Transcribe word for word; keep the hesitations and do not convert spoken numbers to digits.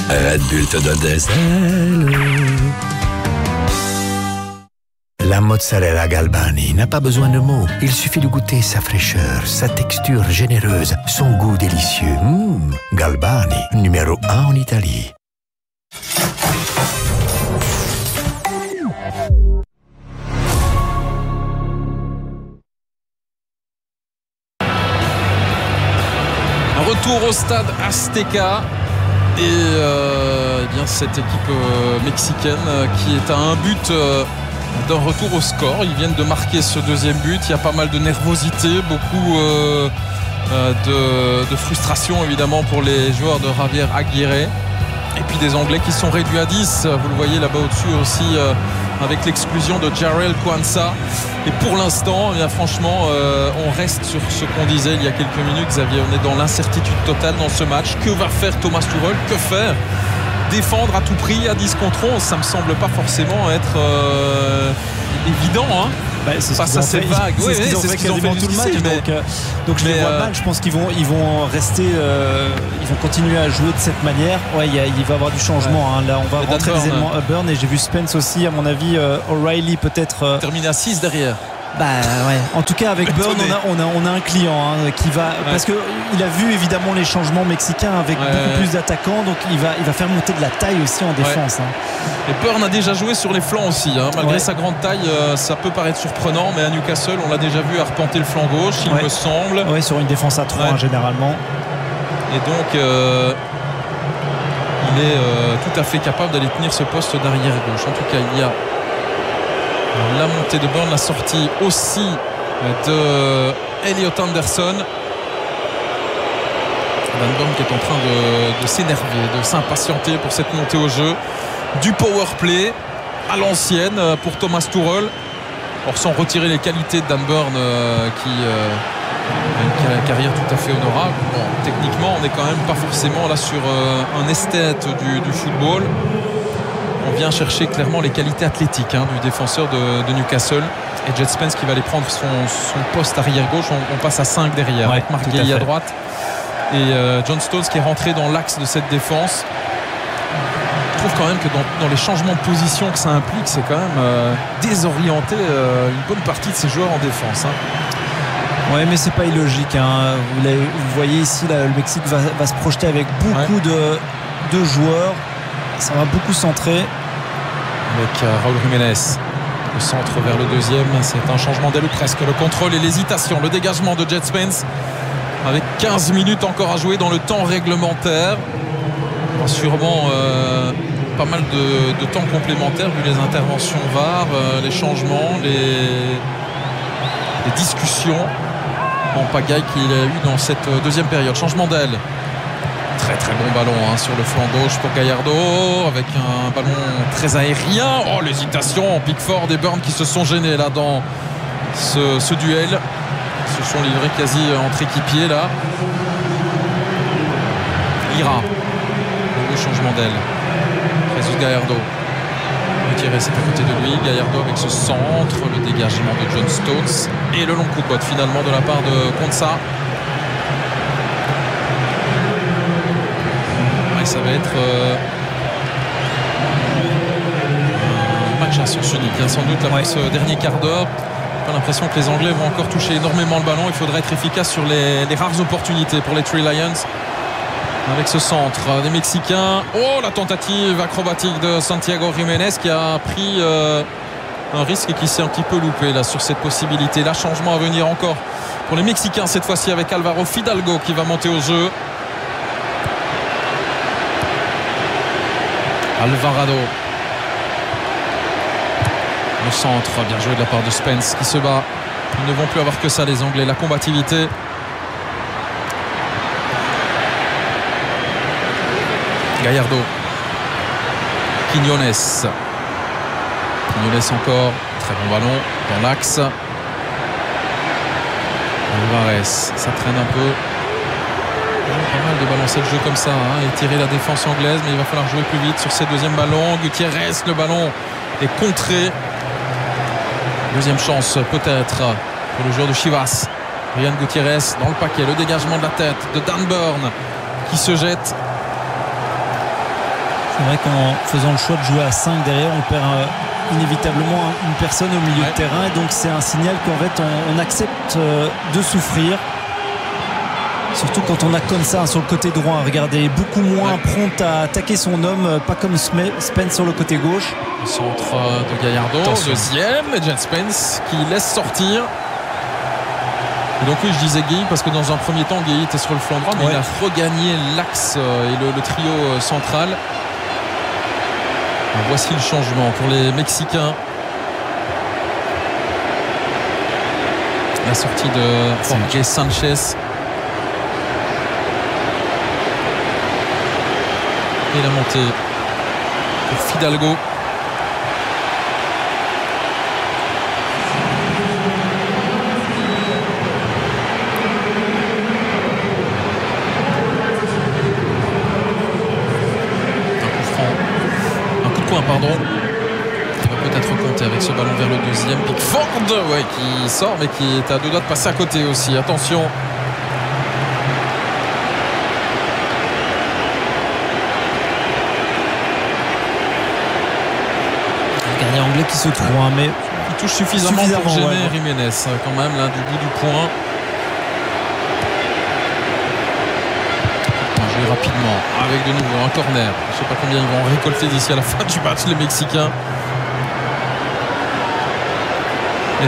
Red Bull te donne des ailes. La mozzarella Galbani n'a pas besoin de mots. Il suffit de goûter sa fraîcheur, sa texture généreuse, son goût délicieux. Mmh, Galbani, numéro un en Italie. Un retour au stade Azteca. Et, euh, et bien cette équipe euh, mexicaine euh, qui est à un but euh, d'un retour au score. Ils viennent de marquer ce deuxième but. Il y a pas mal de nervosité, beaucoup euh, euh, de, de frustration évidemment pour les joueurs de Javier Aguirre. Et puis des Anglais qui sont réduits à dix. Vous le voyez là-bas au-dessus aussi euh, avec l'exclusion de Jarell Quansah. Et pour l'instant, eh bien, franchement, euh, on reste sur ce qu'on disait il y a quelques minutes, Xavier. On est dans l'incertitude totale dans ce match. Que va faire Thomas Tuchel? Que faire? Défendre à tout prix à dix contre onze, ça me semble pas forcément être euh, évident, hein. Bah, c'est face à cette vague. C'est oui, ce qu'ils oui, ont fait quasiment tout le match. Mais, donc, euh, donc je mais les vois euh, mal. Je pense qu'ils vont, ils vont rester, euh, ils vont continuer à jouer de cette manière. Ouais, il, y a, il va y avoir du changement. Ouais. Hein. Là, on va et rentrer des éléments Burn et j'ai vu Spence aussi. À mon avis, euh, O'Reilly peut-être. Euh, terminé à six derrière. Bah ouais. En tout cas avec Burn on a, on a, on a un client hein, qui va ouais. parce que il a vu évidemment les changements mexicains avec ouais, beaucoup ouais. plus d'attaquants, donc il va, il va faire monter de la taille aussi en défense. Ouais. Hein. Et Burn a déjà joué sur les flancs aussi. Hein. Malgré ouais. sa grande taille, euh, ça peut paraître surprenant, mais à Newcastle, on l'a déjà vu arpenter le flanc gauche, il ouais. me semble. Ouais, sur une défense à trois ouais. hein, généralement. Et donc euh, il est euh, tout à fait capable d'aller tenir ce poste d'arrière gauche. En tout cas, il y a la montée de Burn, la sortie aussi de Elliot Anderson. Dan Burn qui est en train de, de s'énerver, de s'impatienter pour cette montée au jeu. Du power play à l'ancienne pour Thomas Tuchel. Or sans retirer les qualités de Dan Burn euh, qui euh, a une carrière tout à fait honorable. Bon, techniquement, on n'est quand même pas forcément là sur euh, un esthète du, du football. On vient chercher clairement les qualités athlétiques hein, du défenseur de, de Newcastle. Et Jed Spence qui va aller prendre son, son poste arrière gauche. On, on passe à cinq derrière ouais, avec Marc Guéhi à, à droite. Et euh, John Stones qui est rentré dans l'axe de cette défense. Je trouve quand même que dans, dans les changements de position que ça implique, c'est quand même euh, désorienter euh, une bonne partie de ces joueurs en défense. Hein. Ouais, mais c'est pas illogique. Hein. Vous, vous voyez ici, là, le Mexique va, va se projeter avec beaucoup ouais. de, de joueurs. Ça va beaucoup centrer. Avec euh, Raúl Jiménez. Le centre vers le deuxième. C'est un changement d'aile ou presque. Le contrôle et l'hésitation. Le dégagement de Jed Spence. Avec quinze minutes encore à jouer dans le temps réglementaire. Sûrement euh, pas mal de, de temps complémentaire vu les interventions V A R, euh, les changements, les, les discussions en pagaille qu'il a eu dans cette deuxième période. Changement d'aile. Très très bon ballon hein, sur le flanc gauche pour Gallardo avec un ballon très aérien. Oh l'hésitation, Pickford et Burn qui se sont gênés là dans ce, ce duel. Ils se sont livrés quasi entre équipiers là. Ira. Le changement d'aile. Jesus Gallardo. Gutiérrez est à côté de lui. Gallardo avec ce centre, le dégagement de John Stones et le long coup de botte finalement de la part de Quansah. Ça va être euh, un match à sens unique hein, sans doute après ouais. ce dernier quart d'heure. J'ai pas l'impression que les Anglais vont encore toucher énormément le ballon. Il faudrait être efficace sur les, les rares opportunités pour les Three Lions avec ce centre des Mexicains. Oh la tentative acrobatique de Santiago Jiménez qui a pris euh, un risque et qui s'est un petit peu loupé là sur cette possibilité. Là changement à venir encore pour les Mexicains cette fois-ci avec Alvaro Fidalgo qui va monter au jeu. Alvarado. Le centre, bien joué de la part de Spence qui se bat. Ils ne vont plus avoir que ça les Anglais, la combativité. Gallardo. Quiñones. Quiñones encore. Très bon ballon dans l'axe. Alvarez, ça traîne un peu. Pas mal de balancer le jeu comme ça hein, et tirer la défense anglaise, mais il va falloir jouer plus vite sur ces deuxièmes ballons. Gutiérrez, le ballon est contré. Deuxième chance peut-être pour le joueur de Chivas. Ryan Gutiérrez dans le paquet, le dégagement de la tête de Dan Burn qui se jette. C'est vrai qu'en faisant le choix de jouer à cinq derrière, on perd euh, inévitablement une personne au milieu ouais. de terrain. Et donc c'est un signal qu'en fait on, on accepte euh, de souffrir. Surtout quand on a comme ça sur le côté droit. Regardez, beaucoup moins ouais. prompt à attaquer son homme, pas comme Spence sur le côté gauche. Le centre de Gallardo, Attention. Deuxième, Jed Spence qui laisse sortir. Et donc oui, je disais Gueye parce que dans un premier temps, Gueye était sur le flanc droit, mais ouais. il a regagné l'axe et le, le trio central. Alors voici le changement pour les Mexicains. La sortie de Jorge Sanchez. Et la montée pour Fidalgo. Pardon, il va peut-être compter avec ce ballon vers le deuxième. Pickford ouais, qui sort mais qui est à deux doigts de passer à côté aussi. Attention. Le gardien anglais qui se trouve hein, mais il touche suffisamment, suffisamment pour gêner ouais. Jiménez quand même là du bout du point. Rapidement avec de nouveau un corner. Je ne sais pas combien ils vont récolter d'ici à la fin du match les Mexicains.